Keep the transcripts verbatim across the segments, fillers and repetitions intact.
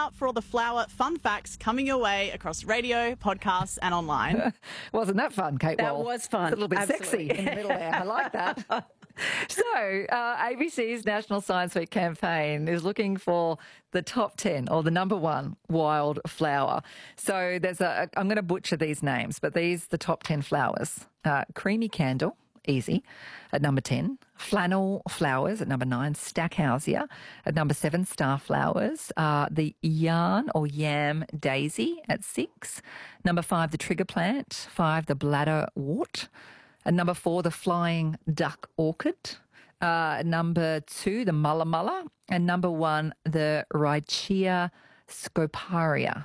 out for all the flower fun facts coming your way across radio, podcasts and online. Wasn't that fun, Kate That Wall? was fun. It's a little bit Absolutely. sexy in the middle there. I like that. So, uh, A B C's National Science Week campaign is looking for the top ten or the number one wildflower. So there's a, I'm going to butcher these names, but these the top ten flowers. Uh, creamy candle, easy, at number ten. Flannel flowers at number nine. Stackhausia at number seven. Starflowers. Uh, the yarn or yam daisy at six. Number five, the trigger plant. Five, the bladderwort. At number four, the flying duck orchid. Uh, number two, the mulla mulla. And number one, the Rhychia scoparia.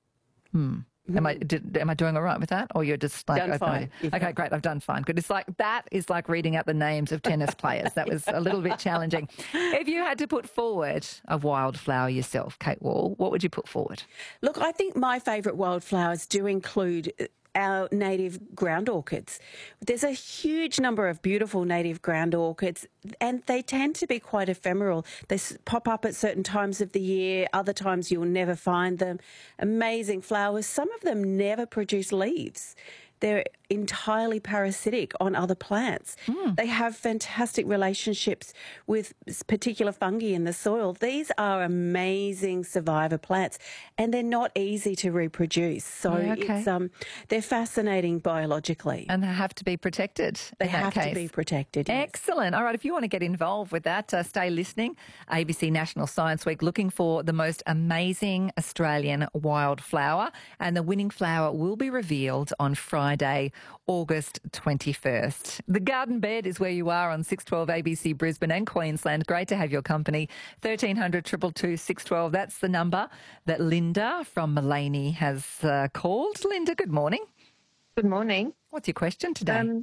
Hmm. Am I did, am I doing all right with that, or you're just like Done I've no fine. idea? You've Okay, done- great. I've done fine. Good. It's like that is like reading out the names of tennis players. That was a little bit challenging. If you had to put forward a wildflower yourself, Kate Wall, what would you put forward? Look, I think my favourite wildflowers do include our native ground orchids. There's a huge number of beautiful native ground orchids, and they tend to be quite ephemeral. They s- pop up at certain times of the year. Other times you'll never find them. Amazing flowers. Some of them never produce leaves. They're entirely parasitic on other plants. Mm. They have fantastic relationships with particular fungi in the soil. These are amazing survivor plants, and they're not easy to reproduce. So Yeah, okay. it's um, they're fascinating biologically. And they have to be protected. They in that have case. to be protected. Yes. Excellent. All right, if you want to get involved with that, uh, stay listening. A B C National Science Week looking for the most amazing Australian wildflower, and the winning flower will be revealed on Friday, August twenty-first. The Garden Bed is where you are on six twelve A B C Brisbane and Queensland. Great to have your company. thirteen hundred, two two two, six one two. That's the number that Linda from Mullaney has uh, called. Linda, good morning. Good morning. What's your question today? Um,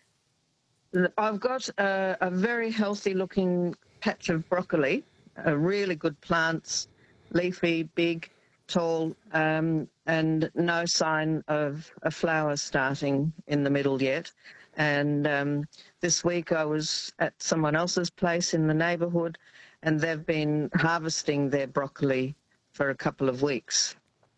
I've got a, a very healthy looking patch of broccoli, uh, really good plants, leafy, big, tall, um, and no sign of a flower starting in the middle yet. And um, this week I was at someone else's place in the neighbourhood, and they've been harvesting their broccoli for a couple of weeks.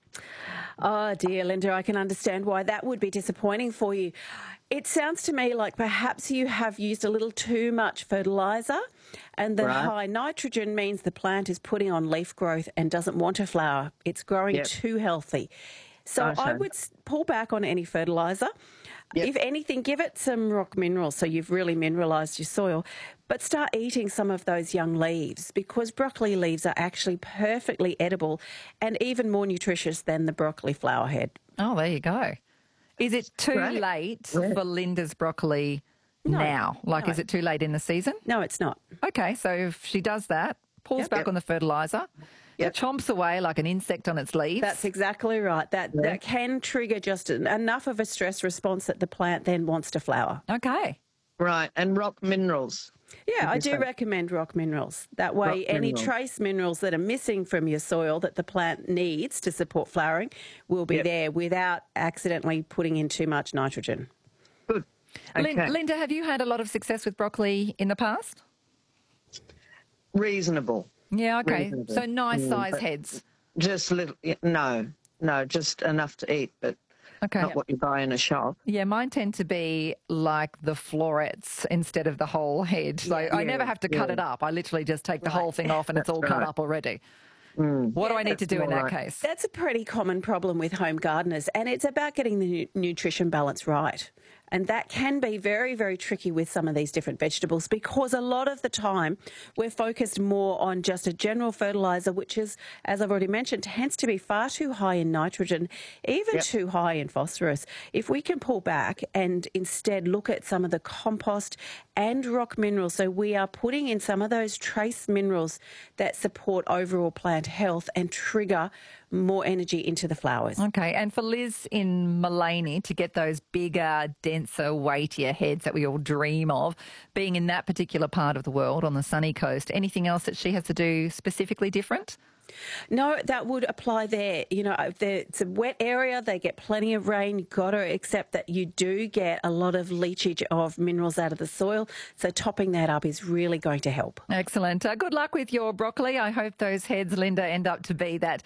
Oh dear, Linda, I can understand why that would be disappointing for you. It sounds to me like perhaps you have used a little too much fertiliser, and the Right. high nitrogen means the plant is putting on leaf growth and doesn't want to flower. It's growing Yep. too healthy. So Okay. I would s- pull back on any fertiliser. Yep. If anything, give it some rock minerals so you've really mineralised your soil. But start eating some of those young leaves, because broccoli leaves are actually perfectly edible and even more nutritious than the broccoli flower head. Oh, there you go. Is it too Great. late Yeah. for Linda's broccoli No. now? Like, No. is it too late in the season? No, it's not. Okay, so if she does that, pulls Yep. back Yep. on the fertiliser, Yep. it chomps away like an insect on its leaves. That's exactly right. That Yeah. that can trigger just en- enough of a stress response that the plant then wants to flower. Okay. Right, and rock minerals. Yeah, I you do say? recommend rock minerals. That way, Rock any minerals. trace minerals that are missing from your soil that the plant needs to support flowering will be Yep. there without accidentally putting in too much nitrogen. Good. Lin- Okay. Linda, have you had a lot of success with broccoli in the past? Reasonable. Yeah, okay. Reasonable. So nice Mm, size but- heads. Just little, no, no, just enough to eat, but Okay. not what you buy in a shop. Yeah, mine tend to be like the florets instead of the whole head. So I Yeah, never have to cut yeah. it up. I literally just take the whole thing off and it's all That's cut right. up already. What do I need to do in more that right. case? That's a pretty common problem with home gardeners, and it's about getting the nu- nutrition balance right. And that can be very, very tricky with some of these different vegetables, because a lot of the time we're focused more on just a general fertiliser, which is, as I've already mentioned, tends to be far too high in nitrogen, even Yep. too high in phosphorus. If we can pull back and instead look at some of the compost and rock minerals, so we are putting in some of those trace minerals that support overall plant health and trigger more energy into the flowers. Okay, and for Liz in Mullaney to get those bigger, denser, weightier heads that we all dream of, being in that particular part of the world on the sunny coast, anything else that she has to do specifically different? No, that would apply there. You know, if there- it's a wet area, they get plenty of rain. You've got to accept that you do get a lot of leachage of minerals out of the soil. So topping that up is really going to help. Excellent. Uh, good luck with your broccoli. I hope those heads, Linda, end up to be that